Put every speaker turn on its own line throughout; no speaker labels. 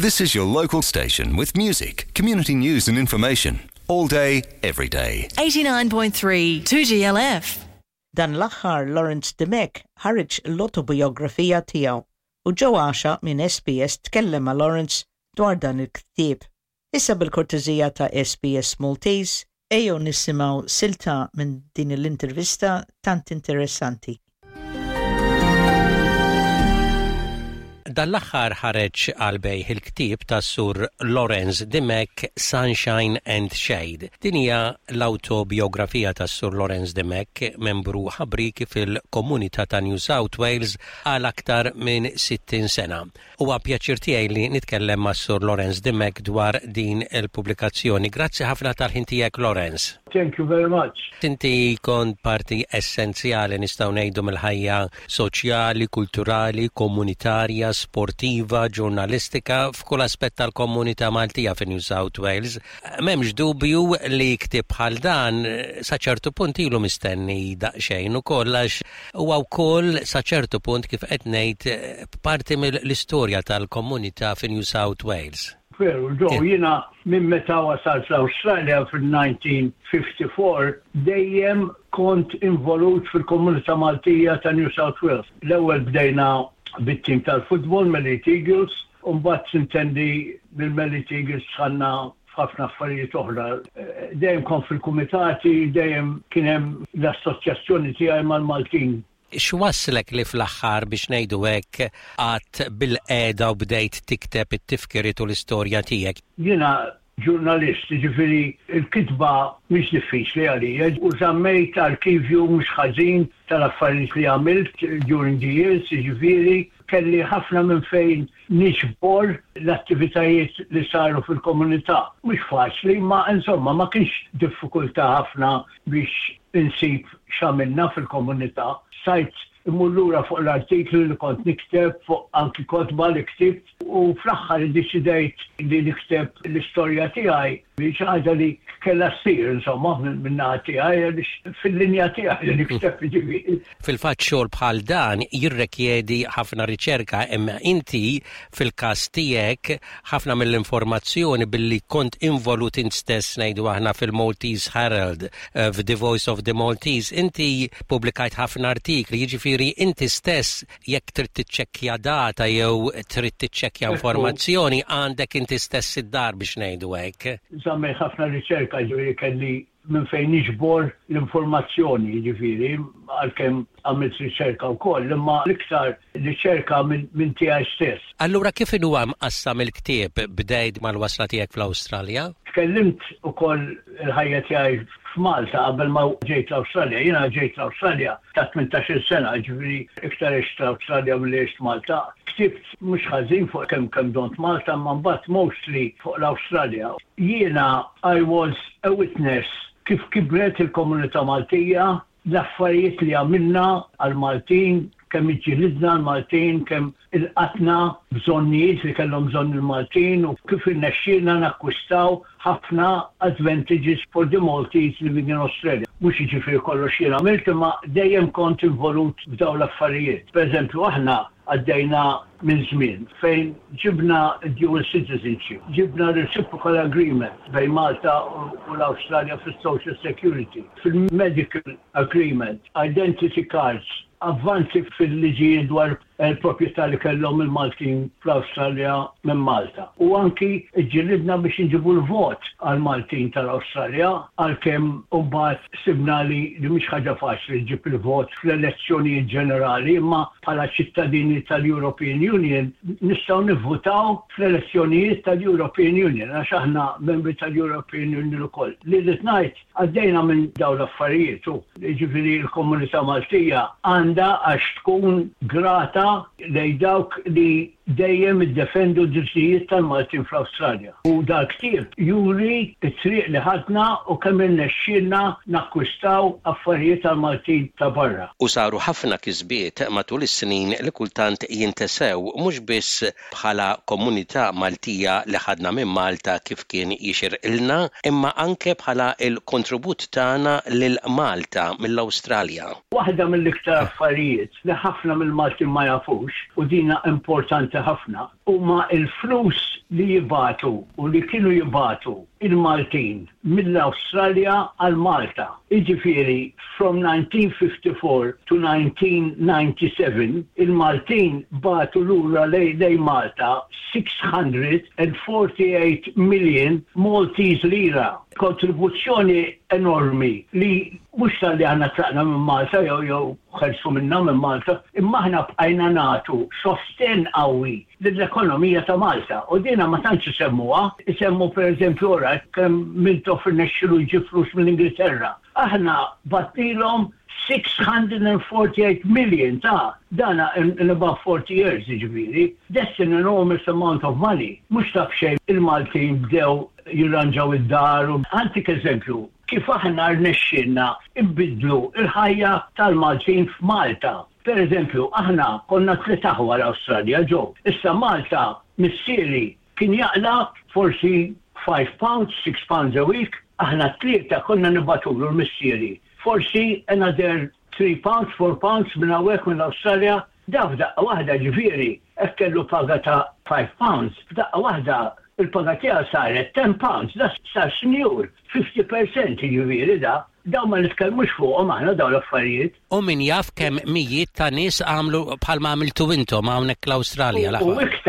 This is your local station with music, community news and information. All day, every day.
89.3 2GLF.
Dan l-aħħar Lawrence Demek ħareġ l-autobiografija tiegħu u ġew għaxa minn SBS tkellem ma' Lawrence dwar dan il-ktieb. Issa bil-kortezija ta' SBS Maltese ejjew nisimgħu silta minn din l-intervista tant interessanti.
Dan l-aħħar ħareġ għalbej il-ktieb ta' Sur Lawrence Demek Sunshine and Shade. Din hija l-autobiografija ta' Sur Lawrence Demek, membru ħabriki fil-komunità ta' New South Wales għal aktar minn 60 sena. Huwa pjaċir tiegħi li nitkellem ma' Sur Lawrence Demek dwar din il-pubblikazzjoni. Grazzi ħafna tal-ħin tiegħek, Lawrence.
Thank you very much.
Inti kont parti essenzjali nistgħu ngħidu mill-ħajja soċjali, kulturali, komunitarja, sportiva, ġurnalistika f'kull aspett tal-komunità Maltija fi New South Wales. M'hemmx dubju li ktieb bħal dan sa ċertu punt ilu mistenni daqsxejn ukoll għax huwa wkoll sa ċertu punt kif qed ngħid parti mill-istorja tal-komunità fi New South Wales.
Veru, jiena minn meta wasalt l-Awstralja fil-1954 dejjem kont involut fil-komunità Maltija ta' New South Wales. L-ewwel bdejna bit-tim tal-futbol Mellit Eagles, u mbagħad intendi bil-Mellit Eagles tħanna f'ħafna affarijiet oħra. Dejjem kont fil-kumitati, dejjem kien hemm l-assoċjazzjoni tiegħi mal-Maltin.
X'wasslek li fl-aħħar biex ngħidu hekk għad bil-qiegħda u bdejt tikteb it-tifkiriet u l-istorja tiegħek?
Jiena ġurnalist, ġifieri il-kitba mhix diffiċli għalija u żammejt arkivju mhux ħażin tal-affarijiet li għamilt during the years, ġifieri kelli ħafna minn fejn niġbor l-attivitajiet li saru fil-komunità. Mhux faċli, ma insomma ma kienx diffikultà ħafna biex insib x'għamilna fil-komunità. Sajt imullura fuq l-artikli li kont nikteb fuq anki kotba li ktibt u fl-aħħar iddeċidejt li nikteb l-istorja tiegħi biex ħaġa li kellha ssir insomma min-naħa tiegħi fil-linja tiegħi li nikteb jiġifieri.
Fil-fatt xogħol bħal dan jirrikjedi ħafna riċerka imma inti fil-każ tiegħek ħafna mill-informazzjoni billi kont involut int stess ngħidu aħna fil-Maltese Herald f'The Voice of the Maltese inti pubblikajt ħafna artikli jiġifieri inti stess jekk trid tiċċekkja data jew trid tiċċekkja informazzjoni għandek inti stess id-dar biex ngħidu hekk.
Żammej ħafna riċerka ġifieri kelli minn fejn niġbor l-informazzjoni ġifieri għalkemm għamilt riċerka wkoll, imma l-iktar riċerka minn tiegħi stess.
Allura kif inhu mqassam il-ktieb bdejt mal-wasla tiegħek fl-Awstralja?
Tkellimt ukoll il-ħajja tiegħi f'Malta qabel ma ġejt l-Awstralja. Jiena ġejt l-Awstralja ta' 18 sena, ġifieri iktar għext l-Awstralja milli għext Malta. Ktibt mhux ħażin fuq kemm dont Malta, ma mbagħad mostly fuq l-Awstralja. Jiena I was a witness kif kibret il-komunità Maltija, l-affarijiet li għamilna għal-Maltin, kemm iġġilidna l-Maltin, kemm il-qatna bżonnijiet li kellhom bżonn il-Maltin u kif innexxielna nakkwistaw ħafna advantages for the Maltese living in Australia. Mhux jiġifieri kollox jien għamilt imma dejjem kont involut f'dawn l-affarijiet. Pereżempju aħna għaddejna minn żmien fejn ġibna dual citizenship, ġibna reciprocal agreement bejn Malta u l-Awstralja fis-social security, fil-medical agreement, identity cards, avvanzi fil-liġijiet dwar il-proprjetà li kellhom il-Maltin fl-Awstralja minn Malta. U anki ġilidna biex inġibu l-vot għal-Maltin tal-Awstralja għalkemm mbagħad sibna li mhix ħaġa faċli ġib il-vot fl-elezzjonijiet ġenerali, imma bħala ċittadini tal-European Union nistgħu nivvutaw fl-elezzjonijiet tal-European Union għax aħna membri tal-European Union ukoll. Li ngħid għaddejna minn dawn l-affarijiet u jiġifieri l-komunità Maltija għandha għax tkun grata lej dawk li dejjem iddefendu d-drittijiet tal-Maltin fl-Awstralja. U dal-ktieb juri t-triq li ħadna u kemm irnexxielna nakkwistaw affarijiet tal-Maltin ta' barra.
U saru ħafna kisbiet matul is-snin li kultant jintesew mhux biss bħala komunità Maltija li ħadna minn Malta kif kien jixirqilna, imma anke bħala il-kontribut tagħna lil Malta mill-Awstralja.
Waħda mill-iktar affarijiet li ħafna mill-Maltin ma jafux u dina importanti importanti ħafna huma il-flus li jibatu u li kienu jibatu il-Maltin mill-Awstralja għal Malta. Jiġifieri from 1954 to 1997 il-Maltin batu lura lej Malta 648 million Maltese lira. Kontribuzzjoni enormi li mhux tal-li għandna tlaqna minn Malta jew ħelsu minnha minn Malta, imma aħna bqajna nagħtu sosten qawwi lill-ekonomija ta' Malta. U dina ma tantx isemmuha, isemmu pereżempju ora kemm Mintoff irnexxielu jġib flus mill-Ingilterra. Aħna battilhom 648 million dana in about 40 years jiġifieri. That's an enormous amount of money. Mhux taf xejn il-Maltin bdew jirranġaw id-dar. Antik eżempju, kif aħna rnexxinna imbidlu il-ħajja tal-Maltin f'Malta. Per eżempju, aħna konna tliet aħwa l-Awstralja ġew. Issa Malta missieri kien jaqla forsi 5 pounds, 6 pounds a week. Aħna tlieta konna nibatulu l-missieri. Forsi another 3 pounds, 4 pounds minn hawnhekk minn l-Awstralja. Daqqa waħda ġifieri hekk kellu paga ta' 5 pounds. F'daqqa waħda il-paga tiegħu saret 10 pounds. Da sar sinjur 50% jiġifieri da. Daw ma nitkellmux fuqhom aħna daw l-affarijiet.
U min jaf kemm mijiet ta' nies għamlu bħalma għamiltu intom hawnhekk l-Awstralja
U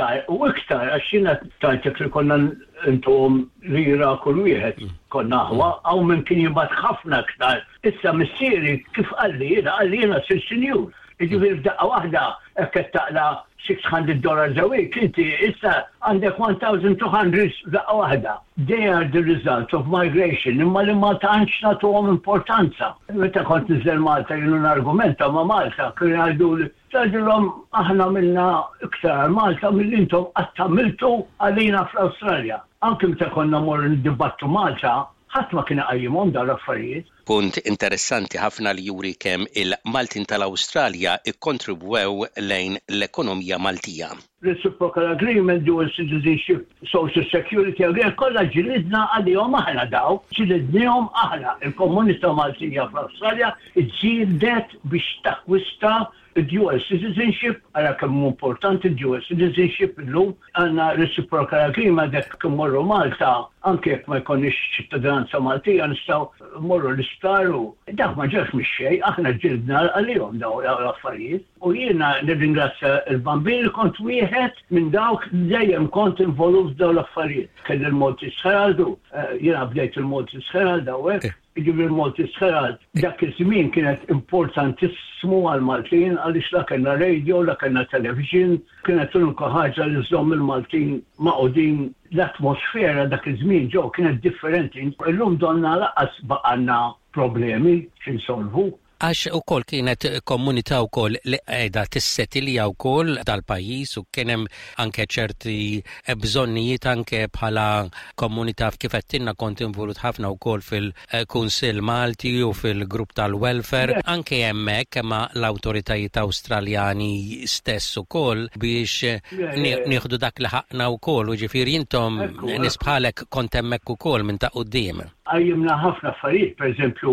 iktar għax jiena tajtek li konna intom lira kull wieħed konna aħwa hawn min kien jibgħat ħafna iktar. Issa missieri kif qalli jiena sir sinjur. Jiġifieri f'daqqa waħda hekk qed taqla $600 a week, inti issa għandek 1,200 daqqa waħda. They are the result of migration, imma li ma tantx nagħtuhom importanza. Meta kont niżel Malta jienu nargumenta ma' Malta kien jgħiduli tgħidulhom aħna minna iktar Malta mill-intom qatt tagħmiltu għalina fl-Awstralja. Anke meta konna morru niddibattu Malta, ħadd ma kien qajjimhom dawn l-affarijiet.
Punt interessanti ħafna li juri kemm il-Maltin tal-Awstralja ikkontribwew lejn l-ekonomija Maltija.
Reciprocal Agreement, Dual Citizenship, Social Security Agreement, kollha ġilidna għalihom aħna daw, ġilidnihom aħna. Il-komunità Maltija fl-Awstralja ġildet biex takwista dual citizenship, għala kemm importanti dual citizenship illum għandna reciprocal agreement jekk morru Malta, anke jekk ma jkollniex ċittadinanza Maltija nistgħu morru l-isptar u dak ma ġax mix-xejn, aħna ġildna għalihom daw l-affarijiet. U jiena nirringrazzja l-Bambini kont wieħed minn dawk dejjem kont involut daw l-affarijiet. Kelli l-Maltese Herald, jiena bdejt il-Maltese Herald hawnhekk. Jiġifieri l-Maltese Herald dak iż-żmien kienet importantissimu għall-Maltin għaliex la kellna radio, la kellna television, kienet l-unika ħaġa li żomm il-Maltin maqudin l-atmosfera dak iż-żmien ġew kienet differenti. Illum donna laqas baqgħna problemi x'insolvu.
Għax ukoll kienet komunità wkoll li qiegħda tissettilja wkoll tal-pajjiż u kien hemm anke ċerti bżonnijiet anke bħala komunità kif qedtilna kont involut ħafna wkoll fil-Kunsill Malti u fil-grupp tal-welfare anke hemmhekk ma l-awtoritajiet Awstraljani stess ukoll biex nieħdu dak li ħaqna wkoll u ġifieri intom nies bħalek kont hemmhekk ukoll minn ta' quddiem.
Għajjimna ħafna affarijiet, pereżempju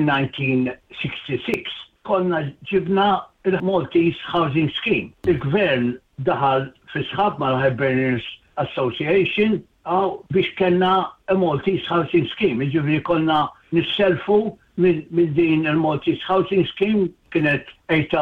fin-1966 konna ġibna il-Maltese Housing Scheme. Il-gvern daħal fi sħab mal-Hibernians Association biex kellna Maltese Housing Scheme. Ġifieri konna nisselfu minn din il-Maltese Housing Scheme kienet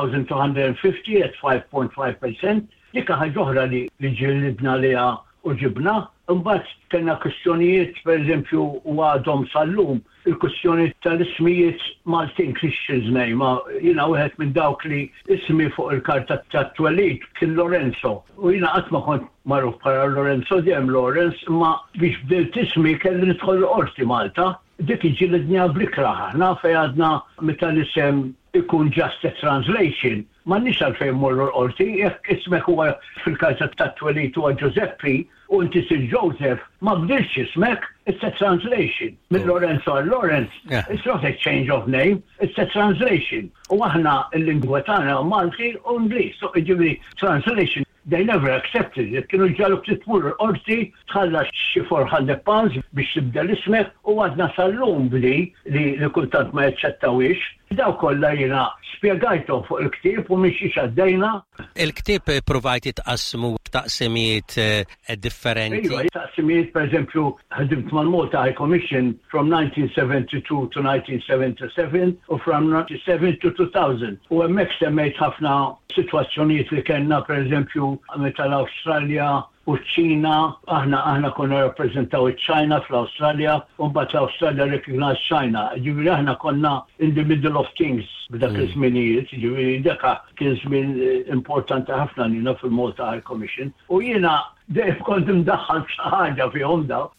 8,250 at 5.5%. Dikka ħaġa oħra li ġilidna liha u ġibna. Imbagħad kellna kwistjonijiet pereżempju u għadhom sal-lum il-kwistjoni tal-ismijiet Maltin Christian's name. Jiena wieħed minn dawk li ismi fuq il-karta tat-twelid kien Lorenzo. U jiena qatt ma kont magħruf bħala Lorenzo dejjem Lawrence, imma biex bdilt ismi kelli nidħol qorti Malta. Dik iġilidniha bl-ikra ħafna fejn għadna meta l-isem ikun just a translation. M'għandniex għalfejn morru l-qorti, jekk ismek huwa fil-karta tat-twelid huwa Giuseppe u inti sir Joseph, ma bdilx ismek, it's a translation. Minn Lorenzo għal Lawrence, it's not a change of name, it's a translation. U aħna l-lingwa tagħna Malti u Ingliż, so ġifieri translation. They never accepted it. Kienu ġaluk titmur l-qorti, tħallas xi 400 pounds biex tibda l-ismek u għadna sal-lum li kultant ma jaċċettawiex. Daw kollha jiena spjegajthom fuq il-ktieb u mixiex għaddejna.
Il-ktieb provajt tqassmu b'taqsimiet differenti.
Iva, taqsimiet pereżempju ħdimt mal-Malta High Commission from 1972 to 1977 u from 1997 to 2000. U hemmhekk semmejt ħafna sitwazzjonijiet li kellna pereżempju meta l-Awstralja u ċ-Ċina, aħna konna rappreżentaw iċ-Ċina fl-Awstralja u mbagħad l-Awstralja recognized China. Ġifieri aħna konna in the middle of things b'dak iż-żminijiet, ġifieri dak kien żmien importanti ħafna lina fil-Malta High Commission u jiena dejjem kont imdaħħal xi ħaġa fihom daw.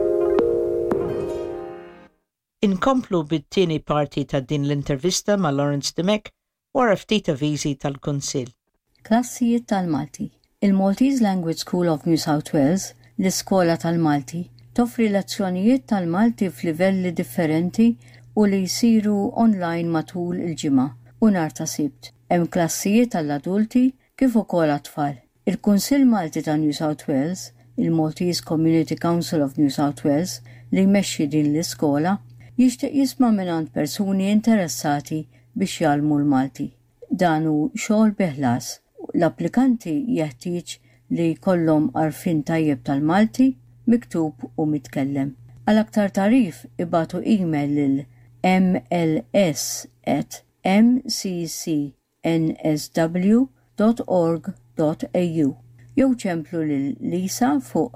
Inkomplu bit-tieni parti ta' din l-intervista ma' Lawrence Demek wara ftit avviżi tal-Kunsill.
Klassijiet tal-Malti. Il-Maltese Language School of New South Wales, l-iskola tal-Malti, toffri lezzjonijiet tal-Malti f'livelli differenti u li jsiru online matul il-ġimgħa u nhar ta' Sibt. Hemm klassijiet tal-adulti kif ukoll għat-tfal. Il-Kunsill Malti ta' New South Wales, il-Maltese Community Council of New South Wales, li jmexxi din l-iskola, jixtieq jisma' mingħand persuni interessati biex jgħallmu l-Malti. Dan hu xogħol biħlas. L-applikanti jeħtieġ li jkollhom għarfien tajjeb tal-Malti, miktub u mitkellem. Għal aktar tarif ibatu email lil mls@mccnsw.org.au jew ċemplu lil Lisa fuq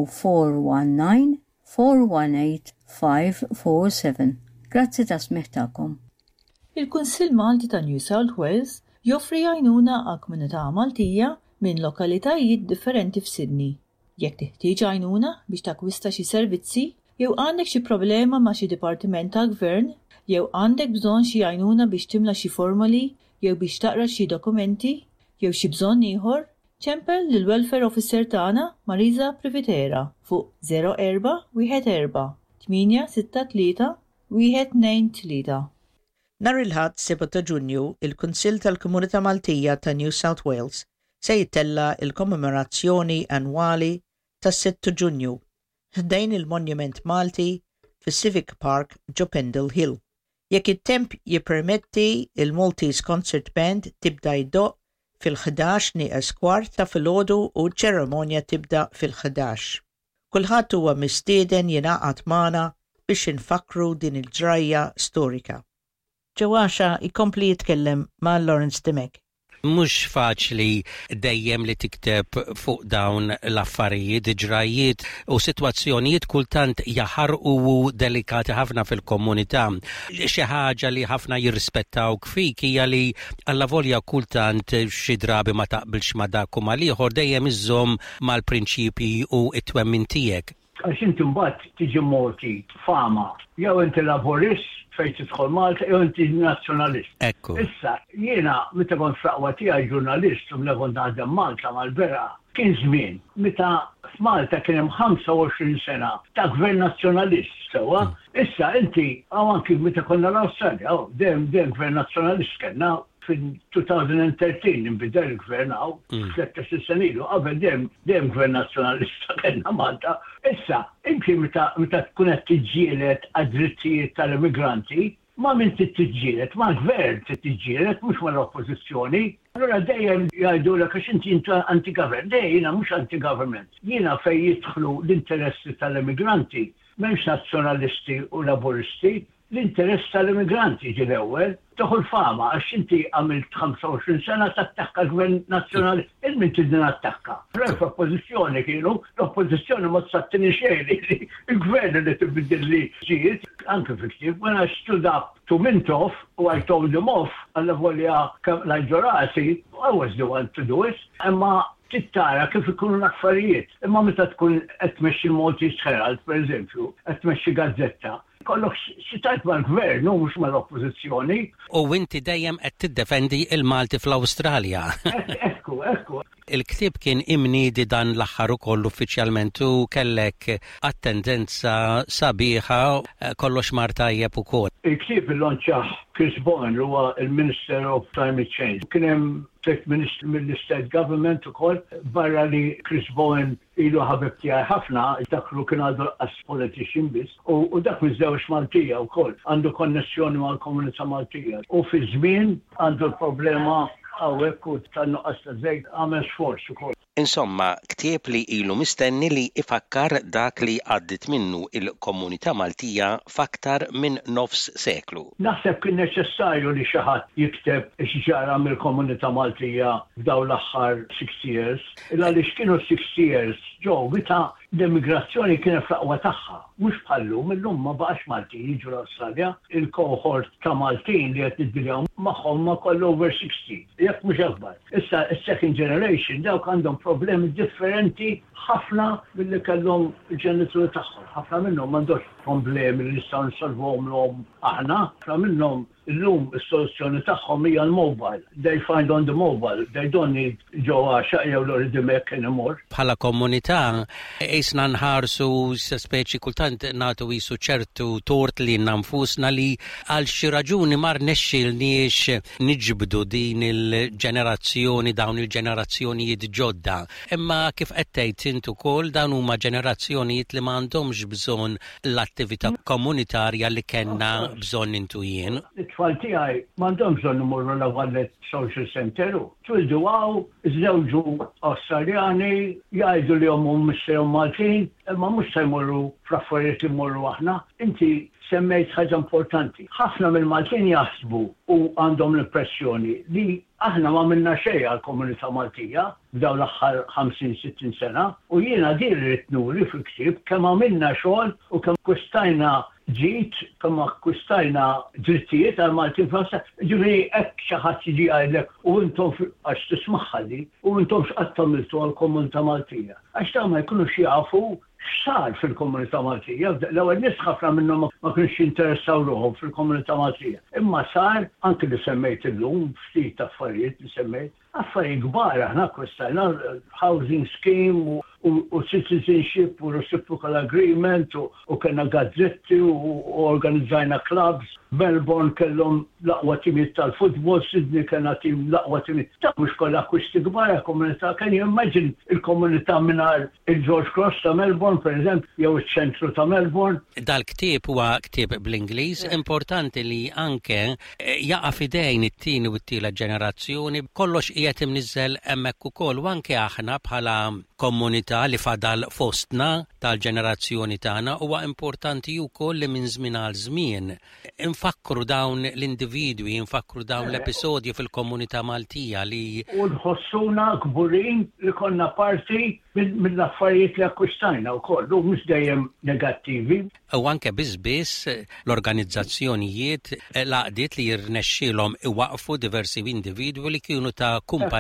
0419 418 547. Grazzi ta' smiħtakom.
Il-Kunsill Malti ta' New South Wales joffri għajnuna għal komunità Maltija minn lokalitajiet differenti f'Sydney. Jekk teħtieġ għajnuna biex takwista xi servizzi, jew għandek xi problema ma' xi dipartiment tal-gvern, jew għandek bżonn xi għajnuna biex timla xi formuli, jew biex taqra xi dokumenti, jew xi bżonn ieħor, ċempel lill-Welfare Officer tagħna Marisa Privitera fuq 0414 863 123.
Nhar il-Ħadd 7 ta' Ġunju, il-Kunsill tal-Komunità Maltija ta' New South Wales se jittella il-kommemorazzjoni annwali tas-6 Ġunju ħdejn il-Monument Malti fis-Civic Park ġo Pendle Hill. Jekk it-temp jippermetti, il-Maltese Concert Band tibda jdoq fil-11 nieqes kwart ta' filgħodu u ċ-ċeremonja tibda fil-11. Kulħadd huwa mistieden jingħaqad magħna biex infakru din il-ġrajja storika. Ġewwaxa jkompli jitkellem ma' Lawrence Demek.
Mhux faċli dejjem li tikteb fuq dawn l-affarijiet, ġrajiet u sitwazzjonijiet kultant jaħarqu delikati ħafna fil-komunità. Xi ħaġa li ħafna jirrispettawk fik hija li alla volja kultant xi drabi ma taqbilx ma dak u mal ieħor dejjem iżżomm mal-prinċipji u t-twemmin tiegħek.
Għax inti mbagħad tiġi Malti fama, jew inti laborist fejn tidħol Malta jew inti nazzjonalist.
Ekku.
Issa jiena meta kont f'aqwa tiegħi ġurnalist u meta kont naħdem Malta mal-Vera, kien żmien meta f'Malta kien hemm 25 sena ta' gvern nazzjonalist sewwa. Issa inti anki meta konna l-Awstralja, dejjem gvern nazzjonalist kellna fil-2013 inbidel il-gvern għaw, 13 sena ilu, qabel dejjem gvern nazzjonalista kellna Malta. Issa, inti meta tkun qed tiġġieled għad-drittijiet tal-immigranti, ma minn tiġġieled, ma l-gvern tiġġieled mhux mal-oppożizzjoni. Allura dejjem jgħidulek għax inti anti-government, jiena mhux anti-government. Jiena fejn jidħlu l-interessi tal-immigranti, m'hemmx nazzjonalisti u laburisti, l-interess tal-immigranti ġi l-ewwel, toħol fama għax inti għamilt 25 sena tattakka l-gvern nazzjonali, il-min tidin attakka. Fl-oppożizzjoni kienu, l-oppożizzjoni ma tsattini xejn il-gvern li tibdil li ġiet, anke fiktiv, when I stood up to Mintoff u I told them off, għalla volja l-ġorasi, I was the one to do it, imma tittara kif ikunu l-affarijiet. Imma meta tkun qed tmexxi l-Maltese Herald, pereżempju, qed tmexxi gazzetta, kollok xitajt mal-gvern, u mux mal-oppożizzjoni.
U inti dejjem qed tiddefendi il-Malti fl-Awstralja.
Ekku.
Il-ktieb kien imniedi dan l-aħħar ukoll uffiċjalment u kellek attendenza sabiħa kollox mar tajjeb ukoll.
Il-ktieb il-lonċaħ Chris Bowen huwa il-Minister of Climate Change. Kien hemm tliet ministri mill-State Government ukoll barra li Chris Bowen ilu ħabib tiegħi ħafna, dakru kien għadu as politician biss, u dak miż-żewġ Maltija wkoll għandu konnessjoni mal-komunità Maltija. U fi żmien għandu l-problema hawnhekk u tan-nuqqas ta' żejt għamel sforz ukoll.
Insomma, ktieb li ilu mistenni li ifakkar dak li għaddit minnu il-komunità Maltija f'aktar minn nofs seklu.
Naħseb kien neċessarju li xi ħadd jikteb x'ġara mill-komunità Maltija f'dawn l-aħħar 6 years. Għaliex kienu 6 years ġew meta l-immigrazzjoni kienet fl-aqwa tagħha. Mhux bħallum, illum ma baqax Maltin jiġu l-Awstralja. Il-cohort ta' Maltin li qed niddiljaw magħhom ma kollu over 60. Jekk mhux akbar. Issa is-second generation dawk għandhom problemi differenti ħafna milli kellhom il-ġenituri tagħhom. Ħafna minnhom m'għandhomx problemi li nistgħu nsolvuhom aħna. Ħafna minnhom illum is-soluzzjoni tagħhom hija l-mobile. They find on the mobile. They don't need ġewwa xaqja u l-oridimek anymore.
Bħala komunità isna nħarsu speċi kultant nagħtu isu ċertu tort li nfusna li għal xi raġuni mar nexxilniex niġbdu din il-ġenerazzjoni dawn il-ġenerazzjonijiet ġodda. Imma kif qed tgħid int ukoll dawn huma ġenerazzjonijiet li m'għandhomx bżonn l-attività komunitarja li kellna bżonn intu jien.
It-tfal tiegħi m'għandhom bżonn imorru l-Vallet Social Centeru. Twildu għaw, iż-żewġu Awstraljani jgħidu li hom missejhom Maltin, imma mhux se jmorru f'affarijiet li mmorru aħna. Inti semmejt ħaġa importanti. Ħafna mill-Maltin jaħsbu u għandhom l-impressjoni li aħna ma minna xejn għall-komunità Maltija f'dawn l-aħħar 50-60 sena u jiena dir rid nuri fil-ktieb kemm għamilna xogħol u kemm kwistajna ġid kemm akkwistajna drittijiet għal Maltin f'Awstralja. Ġifieri hekk xi ħadd jiġi jgħidlek u intom għax tismaħħa li u intom x'qatt tagħmiltu għall-komunità Maltija. Għax ta' ma jkunux jafu x'sar fil-komunità Maltija. L-ewwel nies ħafna minnhom ma kienx jinteressaw ruħhom fil-komunità Maltija. Imma sar anke li semmejt illum ftit affarijiet li semmejt. Affarijiet kbar aħna kwistajna housing scheme u citizenship u reciprocal agreement u kellna gazzetti u organizzajna clubs. Melbourne kellhom l-aqwa timiet tal-futbol, Sydney kellna tim l-aqwa timiet. Ta' mhux kollha akwisti kbar komunità. Can you imagine il-komunità mingħajr il-George Cross ta' Melbourne, pereżempju, jew iċ-ċentru ta' Melbourne?
Dal-ktieb huwa ktieb bl-Ingliż, importanti li anke jaqa' fidejn it-tieni u t-tielet ġenerazzjoni kollox qiegħed imniżżel hemmhekk ukoll u anke aħna bħala komunità li fadal fostna tal-ġenerazzjoni tagħna huwa importanti wkoll li minn żmien għal żmien infakru dawn l-individwi, infakru dawn l-episodji fil-komunità Maltija li
u nħossuna kburin li konna parti mill-affarijiet li akkwistajna wkoll, u mhux dejjem negattivi.
U anke biss l-organizzazzjonijiet laqdiet li jirnexxielhom iwaqfu diversi individwi li kienu ta'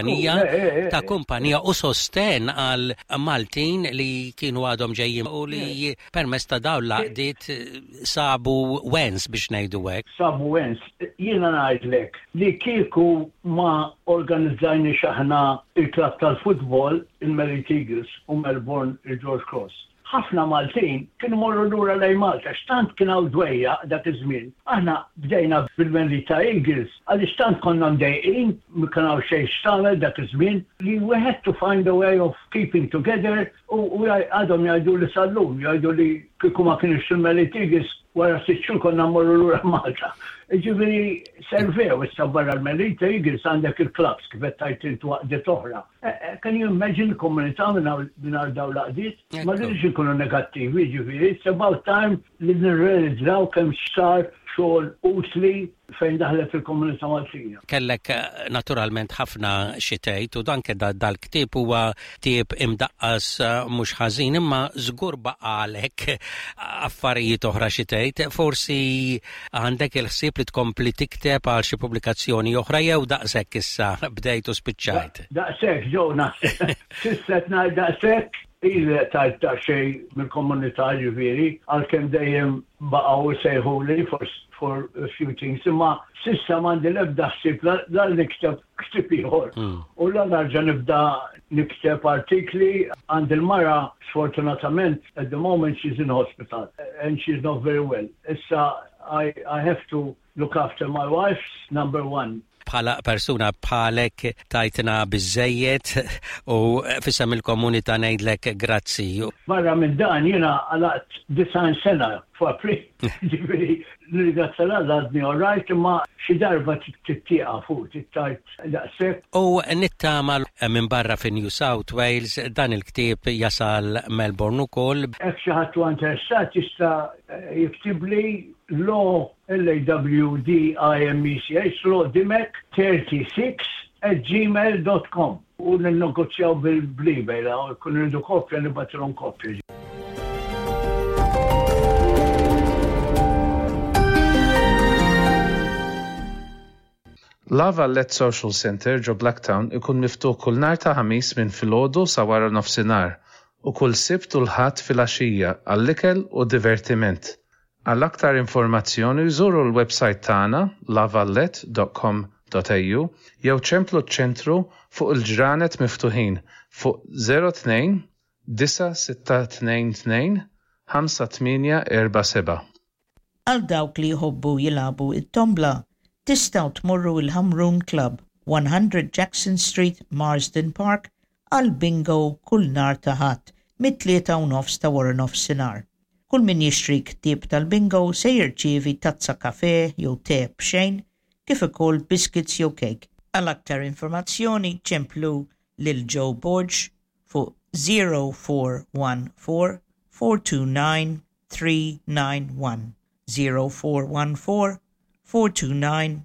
kumpanija u sosten għal Maltin li kienu għadhom ġejjin u li permezz ta' dawn laqdiet sabu wens biex ngħidu hekk.
Sabu wens. Jiena ngħidlek li kieku ma organizzajni aħna il-klabb tal-futbol il-Merit Eagles u Melbourne il-George Cross. Ħafna Maltin kienu morru lura lejn Malta, x'tant kien hawn dwejja dak iż-żmien. Aħna bdejna bil-Merit Eagles għaliex tant konna mdejqin, ma kien hawn xejn x'tagħmel dak iż-żmien li we had to find a way of keeping together u għadhom jgħidu li sallum, jgħidu li kieku ma kienx il-Merit Eagles wara 6 xhur konna mmorru lura Malta. Ġifieri servew issa barra l-Merit Eagles għandek il-clubs kif qed tajt intu waqdiet oħra. Can you imagine komunità mingħajr dawn laqdiet? Ma rridx ikunu negattivi, ġifieri it's about time li nirrealizzaw kemm xar xogħol utli fejn daħlet fil-komunità Maltija.
Kellek naturalment ħafna xi tgħid u danke dal-ktieb huwa ktieb imdaqqas mhux ħażin imma żgur baqalek affarijiet oħra xi tgħid. Forsi għandek il-ħsieb li tkompli tikteb għal xi pubblikazzjoni oħra jew daqshekk issa bdejt u spiċċajt.
Daqshekk ġew naħseb. S'issa ngħid daqshekk tajt ta' xej mill-komunità ġifieri għalkemm dejjem baqgħu jsejħuli for a few things, imma s'issa m'għandi l-ebda ħsieb la nikteb ktieb ieħor. U la narġa' nibda nikteb artikli għand il-mara sfortunatament at the moment she's in hospital and she's not very well. Issa I have to look after my wife, number one.
bħala persuna bħalek tajtina biżejjed u fissam il-komunità ngħidlek grazzi.
Barra minn dan jiena għalaqt 9 sena f'April. Ġifieri l-ringrazzja għadni orajt imma xi darba tittieqa fuq tittajt daqshekk.
U nittama minn barra fi New South Wales dan il-ktieb jasal Melbourne ukoll.
Hekk xi ħadd huwa interessat jista' jiktibli law LAWDIMECH law Dimek 36@gmail.com u ninnegozjaw bil-blibej u kun irridu koppja nibatilhom koppja.
Lavalette Social Centre ġo Blacktown ikun miftuħ kull nhar ta' ħamis minn filgħodu sa wara nofsinhar u kull sibt u l-ħadd filgħaxija għall-ikel u divertiment. Għal aktar informazzjoni żuru l-website tagħna lavalette.com.au jew ċemplu ċ-ċentru fuq il-ġranet miftuħin fuq 02 9622 5847.
Għal dawk li jħobbu jilagħbu it-tombla, tistgħu tmorru il-Hamroon Club, 100 Jackson Street, Marsden Park, għal bingo kull nhar ta' ħadd mit-3:30 ta' wara nofsinhar. Kull min jixtri ktieb tal-bingo se jirċievi tazza kafè jew te b'xejn kif ukoll biscuits jew cake. Għal aktar informazzjoni ċemplu lil Joe Borge fuq 0414 429 391 0414 429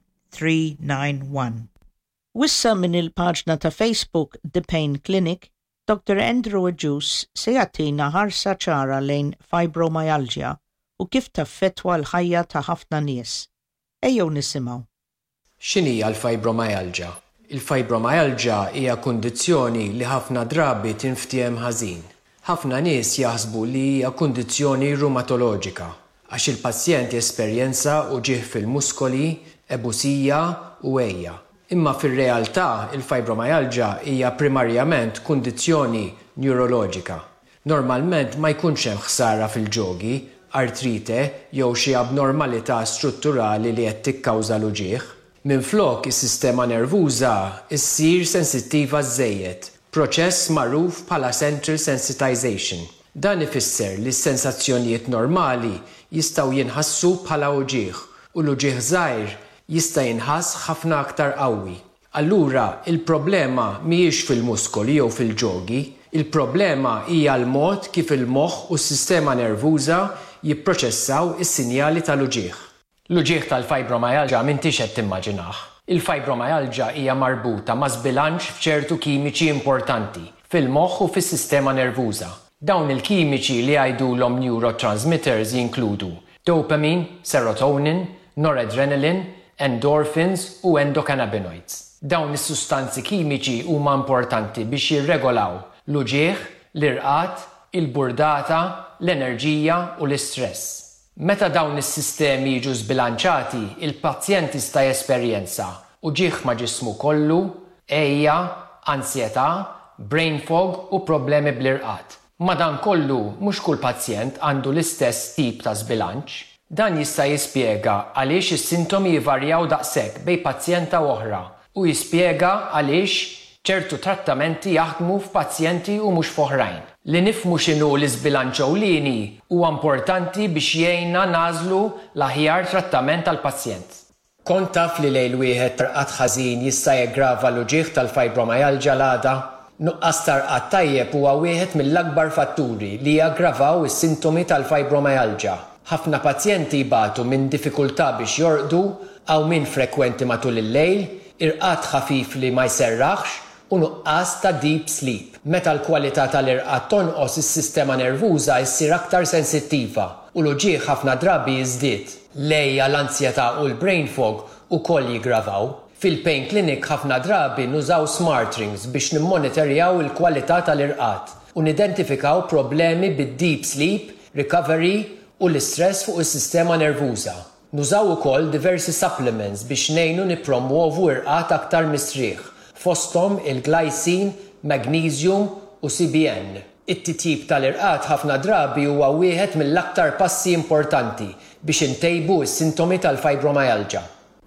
391. Wissa minn il-paġna ta' Facebook The Pain Clinic, Dr. Andrew Ajus se jagħtina ħarsa ċara lejn fibromyalgia u kif taffettwa l-ħajja ta' ħafna nies. Ejjew nisimgħu.
X'inhija l-fibromyalgia? Il-fibromyalgia hija kundizzjoni li ħafna drabi tinftiem ħażin. Ħafna nies jaħsbu li hija kundizzjoni reumatoloġika għax il-pazjent jesperjenza uġigħ fil-muskoli, ebusija u għejja. Imma fir-realtà il-fibromyalgia hija primarjament kundizzjoni neuroloġika. Normalment ma jkunx hemm ħsara fil-ġogi, artrite jew xi abnormalità strutturali li qed tikkawża l-uġigħ. Minflok is-sistema nervuża issir sensittiva żejjed, proċess magħruf bħala central sensitization. Dan ifisser li s-sensazzjonijiet normali jistgħu jinħassu bħala uġigħ u l-uġigħ żgħir jista' jinħass ħafna aktar qawwi. Allura il-problema mhijiex fil-muskoli jew fil-ġogi, il-problema hija l-mod kif il-moħħ u s-sistema nervuża jipproċessaw is-sinjali tal-uġigħ. L-uġigħ tal-fibromyalgia m'intix qed timmaġinah. Il-fibromyalgia hija marbuta ma' żbilanċ f'ċertu kimiċi importanti fil-moħħ u fis-sistema nervuża. Dawn il-kimiċi li jgħidulhom neurotransmitters jinkludu dopamine, serotonin, noradrenaline, endorphins u endocannabinoids. Dawn is-sustanzi kimiċi huma importanti biex jirregolaw l-uġigħ, l-irqat, il-burdata, l-enerġija u l-istress. Meta dawn is-sistemi jiġu żbilanċati, il-pazjent jista' jesperjenza uġigħ ma' ġismu kollu, għejja, ansjetà, brain fog u problemi bl-irqat. Madankollu mhux kull pazjent għandu l-istess tip ta' żbilanċ. Dan jista' jispjega għaliex is-sintomi jivarjaw daqshekk bejn pazjenta oħra u jispjega għaliex ċertu trattamenti jaħdmu f'pazjenti u mhux f'oħrajn. Li nifhmu x'inhu l-iżbilanċ ewlieni huwa importanti biex jgħinna nażlu l-aħjar trattament tal-pazjent. Kont taf li lejl wieħed tarqat ħażin jista' jaggrava l-uġigħ tal-fibromyalgia l-għada? Nuqqas tarqat tajjeb huwa wieħed mill-akbar fatturi li jaggravaw is-sintomi tal-fibromyalgia. Ħafna pazjenti jbatu minn diffikultà biex jorqdu aw minn frekwenti matul il-lejl, irqat ħafif li ma jserraħx u nuqqas ta' deep sleep. Meta l-kwalità tal-irqat tonqos is-sistema nervuża ssir aktar sensittiva u l-uġigħ ħafna drabi jiżdied. Lejja l-ansjetà u l-brain fog ukoll jiggravaw. Fil-Pain Clinic ħafna drabi nużaw smart rings biex nimmonitorjaw il-kwalità tal-irqat u nidentifikaw problemi bid-deep sleep, recovery u l-istress fuq is-sistema nervuża. Nużaw ukoll diversi supplements biex ngħinu nippromuovu irqat aktar mistrieħ, fosthom il-glycine, magnesium u CBN. It-titjib tal-irqat ħafna drabi huwa wieħed mill-aktar passi importanti biex intejbu s-sintomi tal-fibromyalgia.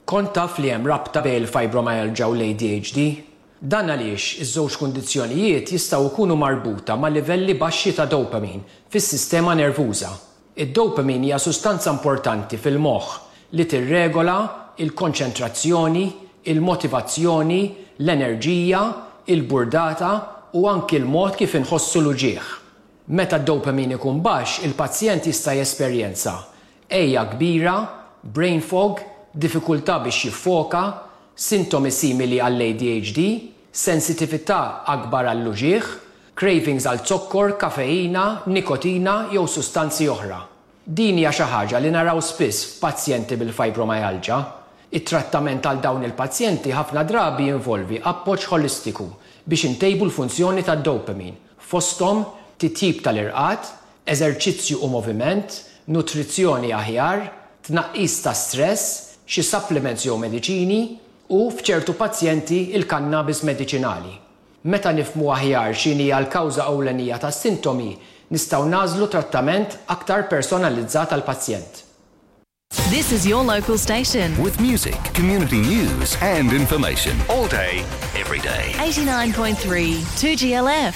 Kont taf li hemm rabta bejn il-fibromyalgia u l-ADHD? Dan għaliex iż-żewġ kundizzjonijiet jistgħu jkunu marbuta ma' livelli baxxi ta' dopamin fis-sistema nervuża. Id-dopamin hija sustanza importanti fil-moħħ li tirregola il-konċentrazzjoni, il-motivazzjoni, l-enerġija, il-burdata u anki l-mod kif inħossu l-uġieħ. Meta d-dopamin ikun baxx, il-pazjent jista' jesperjenza ejja kbira, brain fog, diffikultà biex jiffoka, sintomi simili għall-ADHD, sensitività akbar għall-uġieħ, cravings għal zokkor, kafeina, nikotina jew sustanzi oħra. Din hija xi ħaġa li naraw spiss f'pazjenti bil-fibromyalgia. It-trattament għal dawn il-pazjenti ħafna drabi jinvolvi appoġġ holistiku biex intejbu l-funzjoni tad-dopamin, fosthom titjib tal-irqad, eżerċizzju u moviment, nutrizzjoni aħjar, tnaqqis ta' stress, xi supplements jew mediċini u f'ċertu pazjenti il-kannabis mediċinali. Meta nifhmu aħjar x'inhi l-kawża ewlenija tas-sintomi, nistgħu nagħżlu trattament aktar personalizzat għall-pazjent.
This is your local station.
With music, community news and information. All day, every day.
89.3 2GLF.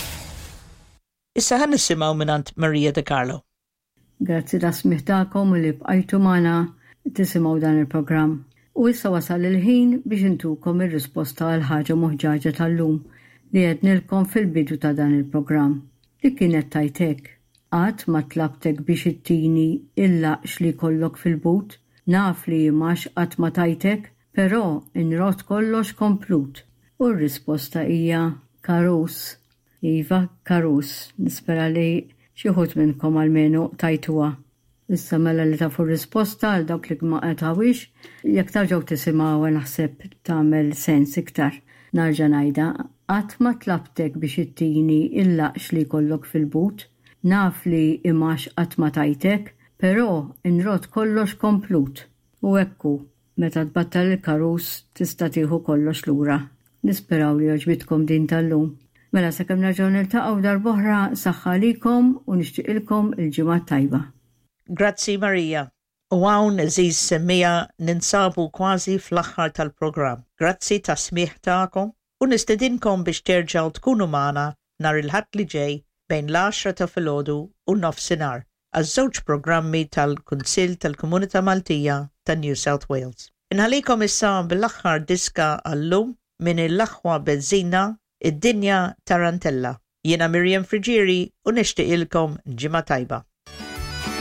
Issa ħan nisimgħu minant Maria De Carlo.
Grazzi ta' smiħtakom u li bqajtu magħna tisimgħu dan il-programm. U issa wasal il-ħin biex intukom ir-risposta għal ħaġa moħġaġa tal-lum li għednilkom fil-bidu ta' dan il-programm. Li kienet tajtek, għad ma tlabtek biex ittini il-laqx li kollok fil-but, naf li jimax għad ma tajtek, però inrot kollox komplut. U r-risposta hija karus. Iva, karus. Nispera li xieħut minnkom għal-menu tajtuwa. Issa mela li tafu risposta għal dawk li ma qatawix, jekk tarġaw tisimgħu naħseb tagħmel sens iktar. Narġa' ngħidha, qatt ma tlabtek biex ittini il-laqx li kollok fil-but, naf li imax qatt ma tajtek, però inrot kollox komplut. U ekku, meta tbattal il-karus tista' tieħu kollox lura. Nisperaw li jogħġbitkom din tal-lum. Mela sakemm nerġgħu niltaqgħu darb'oħra saħħa likom u nixtieqilkom il-ġimgħa tajba.
Grazzi Maria. U hawn eżiż semmija ninsabu kważi fl-aħħar tal-programm. Grazzi ta' smieħ tagħkom u nistedinkom biex terġgħu tkunu magħna nhar il-ħadd li ġej bejn l-10 ta' filgħodu u nofsinhar għaż-żewġ programmi tal-Kunsill tal-Komunità Maltija ta' New South Wales. Inħallikom issa bil-aħħar diska għallum minn il-aħwa beżina id-dinja tarantella. Jiena Miriam Frigieri u nixtieqilkom ġimgħa tajba.